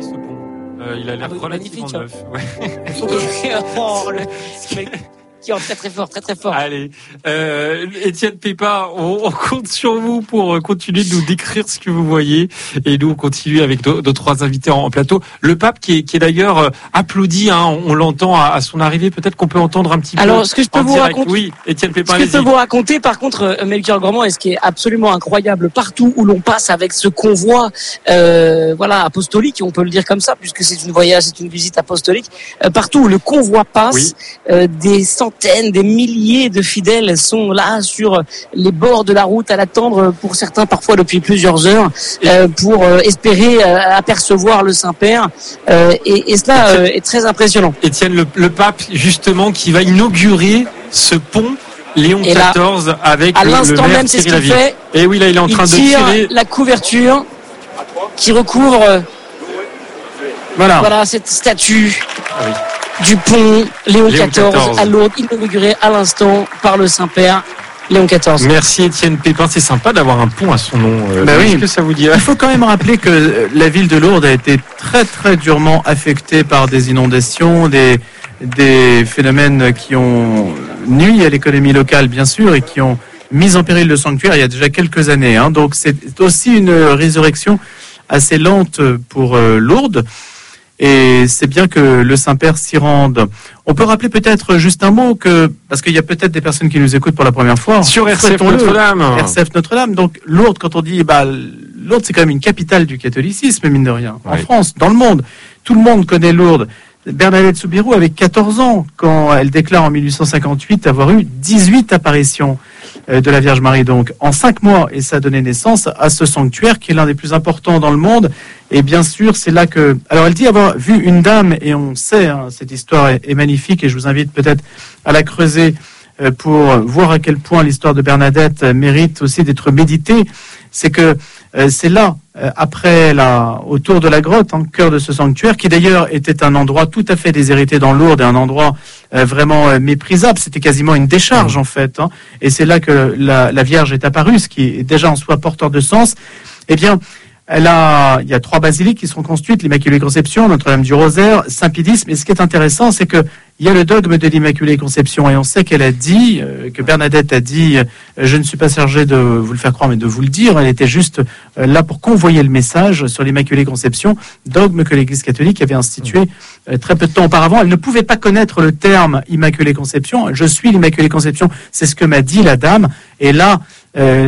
ce pont. Il a l'air relativement neuf. Ouais. Oh, le mec qui est très très fort. Allez, Étienne Pépin, on compte sur vous pour continuer de nous décrire ce que vous voyez. Et nous, on continue avec nos trois invités en plateau. Le pape qui est d'ailleurs applaudi, hein, on l'entend à son arrivée. Peut-être qu'on peut entendre un petit peu. Alors, ce que je peux vous raconter, oui, Étienne Pépin, ce que je peux vous raconter, par contre, Melchior Gormand, et ce qui est absolument incroyable, partout où l'on passe avec ce convoi, apostolique, on peut le dire comme ça, puisque c'est une visite apostolique, partout où le convoi passe, des centaines, des milliers de fidèles sont là sur les bords de la route à l'attendre, pour certains parfois depuis plusieurs heures, pour espérer apercevoir le Saint-Père, et cela est très impressionnant. Étienne, le pape justement qui va inaugurer ce pont Léon XIV avec le maire même, c'est ce qu'il fait. Et oui, là il est en train de tirer la couverture qui recouvre voilà cette statue du pont Léon XIV à Lourdes, inauguré à l'instant par le Saint-Père Léon XIV. Merci Étienne Pépin, c'est sympa d'avoir un pont à son nom. Qu'est-ce que ça vous dit? Il faut quand même rappeler que la ville de Lourdes a été très très durement affectée par des inondations, des phénomènes qui ont nui à l'économie locale bien sûr et qui ont mis en péril le sanctuaire il y a déjà quelques années. Donc c'est aussi une résurrection assez lente pour Lourdes. Et c'est bien que le Saint-Père s'y rende. On peut rappeler peut-être juste un mot parce qu'il y a peut-être des personnes qui nous écoutent pour la première fois. Sur RCF Notre-Dame. RCF Notre-Dame. Donc, Lourdes, quand on dit, Lourdes, c'est quand même une capitale du catholicisme, mine de rien. En France, dans le monde. Tout le monde connaît Lourdes. Bernadette Soubirous avait 14 ans quand elle déclare en 1858 avoir eu 18 apparitions de la Vierge Marie, donc en 5 mois, et ça a donné naissance à ce sanctuaire qui est l'un des plus importants dans le monde. Et bien sûr, c'est là que... Alors elle dit avoir vu une dame, et on sait, cette histoire est magnifique, et je vous invite peut-être à la creuser pour voir à quel point l'histoire de Bernadette mérite aussi d'être méditée. C'est que c'est là, autour de la grotte, cœur de ce sanctuaire, qui d'ailleurs était un endroit tout à fait déshérité dans Lourdes, et un endroit vraiment méprisable. C'était quasiment une décharge en fait. Et c'est là que la Vierge est apparue, ce qui est déjà en soi porteur de sens. Eh bien, il y a 3 basiliques qui seront construites, l'Immaculée Conception, Notre-Dame du Rosaire, Saint-Pédis. Mais ce qui est intéressant, c'est que il y a le dogme de l'Immaculée Conception, et on sait qu'elle a dit, que Bernadette a dit, je ne suis pas chargé de vous le faire croire, mais de vous le dire. Elle était juste là pour convoyer le message sur l'Immaculée Conception, dogme que l'Église catholique avait institué très peu de temps auparavant. Elle ne pouvait pas connaître le terme Immaculée Conception. Je suis l'Immaculée Conception, c'est ce que m'a dit la dame. Et là,